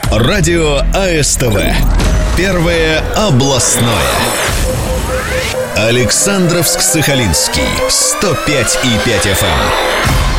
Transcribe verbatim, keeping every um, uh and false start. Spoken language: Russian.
Радио АСТВ. Первое областное. Александровск-Сахалинский. сто пять и пять эф эм.